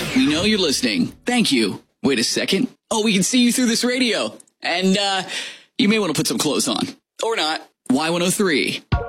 We know you're listening. Thank you. Wait a second. Oh, we can see you through this radio. And, you may want to put some clothes on. Or not. Y103.